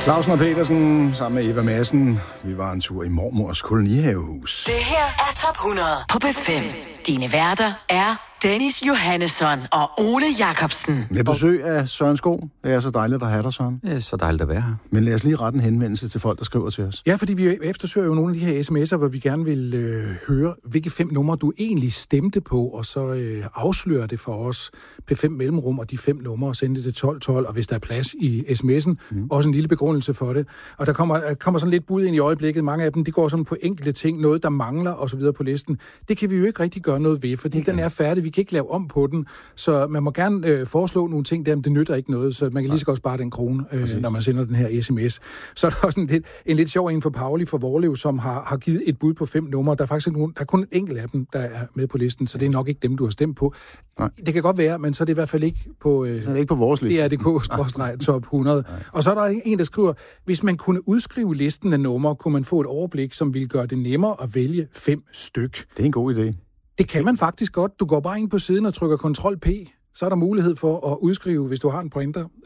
Clausen og Petersen sammen med Eva Madsen. Vi var en tur i mormors kolonihavehus. Det her er Top 100 på B5. Dine værter er Dennis Johannesson og Ole Jacobsen. Med besøg af Søren Sko. Det er så dejligt at have dig, Søren. Det er så dejligt at være her. Men lad os lige rette en henvendelse til folk, der skriver til os. Ja, fordi vi eftersøger jo nogle af de her sms'er, hvor vi gerne vil høre, hvilke 5 numre du egentlig stemte på, og så afsløre det for os. P5 mellemrum og de 5 numre, og sende det til 1212, og hvis der er plads i sms'en, også en lille begrundelse for det. Og der kommer sådan lidt bud ind i øjeblikket. Mange af dem, de går sådan på enkelte ting, noget der mangler osv. på listen. Det kan vi jo ikke rigtig gøre noget ved, fordi den er færdig. Vi kan ikke lave om på den, så man må gerne foreslå nogle ting der, men det nytter ikke noget, så man kan lige så godt spare den krone, når man sender den her sms. Så er der også en lidt sjov en for Pauli for Vorlev, som har givet et bud på 5 numre. Der er faktisk der er kun en enkelt af dem, der er med på listen, så det er nok ikke dem, du har stemt på. Nej. Det kan godt være, men så er det i hvert fald ikke på... det er ikke på vores liste. DRDK-top 100. Nej. Og så er der en, der skriver, hvis man kunne udskrive listen af numre, kunne man få et overblik, som ville gøre det nemmere at vælge 5 styk. Det er en god idé. Det kan man faktisk godt. Du går bare ind på siden og trykker Ctrl-P, så er der mulighed for at udskrive, hvis du har en printer,